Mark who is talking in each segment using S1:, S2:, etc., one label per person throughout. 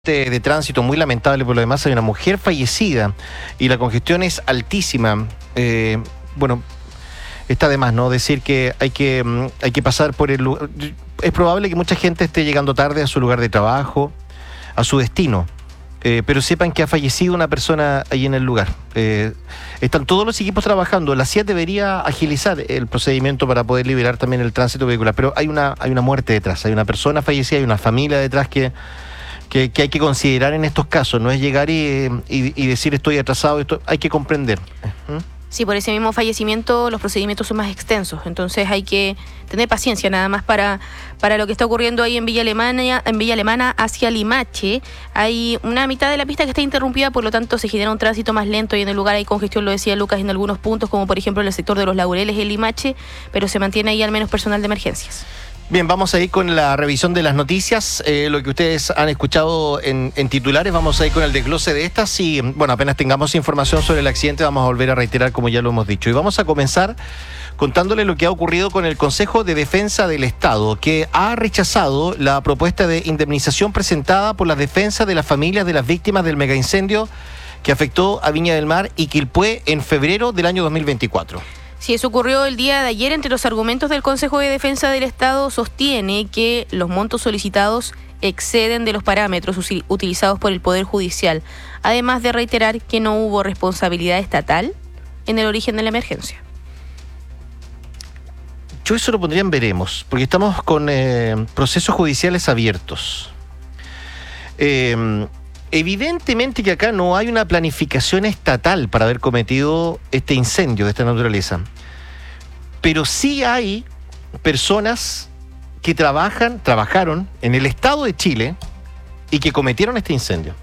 S1: De tránsito muy lamentable. Por lo demás, hay una mujer fallecida y la congestión es altísima. Bueno, está de más, ¿no? Decir que hay que pasar por el lugar. Es probable que mucha gente esté llegando tarde a su lugar de trabajo, a su destino, pero sepan que ha fallecido una persona ahí en el lugar. Están todos los equipos trabajando. La CIAT debería agilizar el procedimiento para poder liberar también el tránsito vehicular, pero hay una muerte detrás, hay una persona fallecida, hay una familia detrás que hay que considerar en estos casos. No es llegar y decir estoy atrasado, hay que comprender.
S2: Sí, por ese mismo fallecimiento los procedimientos son más extensos, entonces hay que tener paciencia nada más para lo que está ocurriendo ahí en Villa Alemana hacia Limache. Hay una mitad de la pista que está interrumpida, por lo tanto se genera un tránsito más lento y en el lugar hay congestión, lo decía Lucas, en algunos puntos, como por ejemplo en el sector de Los Laureles en Limache, pero se mantiene ahí al menos personal de emergencias.
S1: Bien, vamos a ir con la revisión de las noticias, lo que ustedes han escuchado en titulares. Vamos a ir con el desglose de estas y, bueno, apenas tengamos información sobre el accidente vamos a volver a reiterar como ya lo hemos dicho. Y vamos a comenzar contándole lo que ha ocurrido con el Consejo de Defensa del Estado, que ha rechazado la propuesta de indemnización presentada por la defensa de las familias de las víctimas del megaincendio que afectó a Viña del Mar y Quilpué en febrero del año 2024.
S2: Sí, eso ocurrió el día de ayer. Entre los argumentos del Consejo de Defensa del Estado sostiene que los montos solicitados exceden de los parámetros utilizados por el Poder Judicial, además de reiterar que no hubo responsabilidad estatal en el origen de la emergencia.
S1: Yo eso lo pondría en veremos, porque estamos con procesos judiciales abiertos. Evidentemente que acá no hay una planificación estatal para haber cometido este incendio de esta naturaleza, pero sí hay personas que trabajaron en el Estado de Chile y que cometieron este incendio.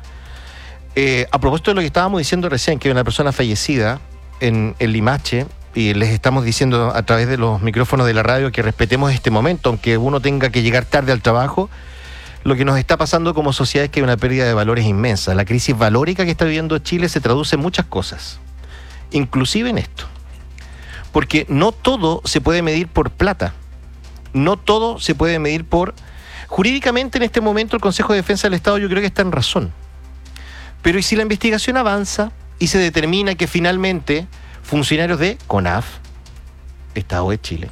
S1: A propósito de lo que estábamos diciendo recién, que hay una persona fallecida en Limache, y les estamos diciendo a través de los micrófonos de la radio que respetemos este momento, aunque uno tenga que llegar tarde al trabajo. Lo que nos está pasando como sociedad es que hay una pérdida de valores inmensa. La crisis valórica que está viviendo Chile se traduce en muchas cosas, inclusive en esto. Porque no todo se puede medir por plata, no todo se puede medir por... Jurídicamente en este momento el Consejo de Defensa del Estado yo creo que está en razón. Pero ¿y si la investigación avanza y se determina que finalmente funcionarios de CONAF, Estado de Chile,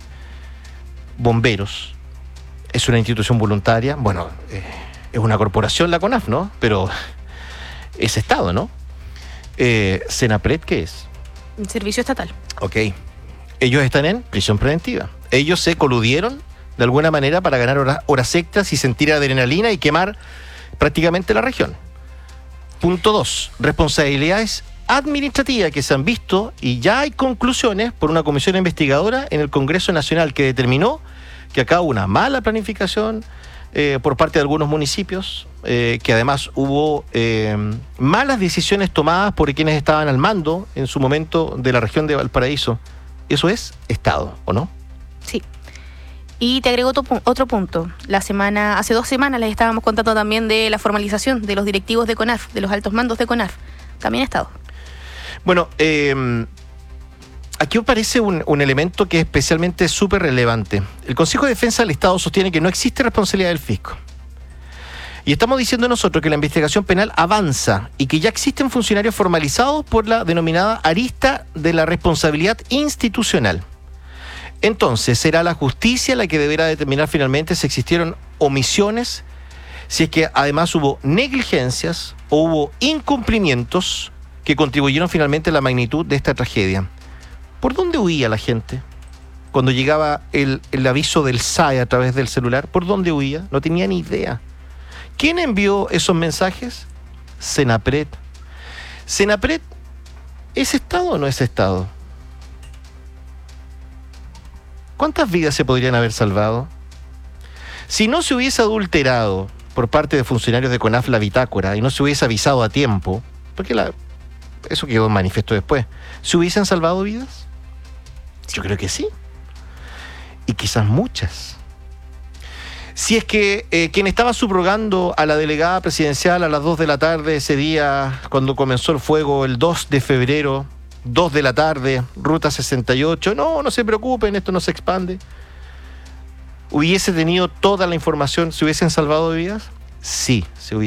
S1: bomberos, es una institución voluntaria, bueno, es una corporación la CONAF, ¿no? Pero es Estado, ¿no? Senapred, ¿qué es?
S2: Un servicio estatal.
S1: Ok. Ellos están en prisión preventiva. Ellos se coludieron de alguna manera para ganar horas extras y sentir adrenalina y quemar prácticamente la región. Punto 2. Responsabilidades administrativas que se han visto y ya hay conclusiones por una comisión investigadora en el Congreso Nacional que determinó que acá hubo una mala planificación por parte de algunos municipios, que además hubo malas decisiones tomadas por quienes estaban al mando en su momento de la región de Valparaíso. Eso es Estado, ¿o no?
S2: Sí. Y te agrego otro punto. Hace 2 semanas les estábamos contando también de la formalización de los directivos de CONAF, de los altos mandos de CONAF. También Estado. Bueno,
S1: aquí aparece un elemento que es especialmente súper relevante. El Consejo de Defensa del Estado sostiene que no existe responsabilidad del fisco. Y estamos diciendo nosotros que la investigación penal avanza y que ya existen funcionarios formalizados por la denominada arista de la responsabilidad institucional. Entonces, será la justicia la que deberá determinar finalmente si existieron omisiones, si es que además hubo negligencias o hubo incumplimientos que contribuyeron finalmente a la magnitud de esta tragedia. ¿Por dónde huía la gente? Cuando llegaba el aviso del SAE a través del celular, ¿por dónde huía? No tenía ni idea. ¿Quién envió esos mensajes? Senapred. ¿Senapred es Estado o no es Estado? ¿Cuántas vidas se podrían haber salvado? Si no se hubiese adulterado por parte de funcionarios de CONAF la bitácora y no se hubiese avisado a tiempo, porque eso quedó en manifiesto después, ¿se hubiesen salvado vidas? Yo creo que sí. Y quizás muchas. Si es que quien estaba subrogando a la delegada presidencial a las 2 de la tarde ese día, cuando comenzó el fuego, el 2 de febrero, 2 de la tarde, Ruta 68, no se preocupen, esto no se expande, hubiese tenido toda la información, ¿se hubiesen salvado vidas? Sí, se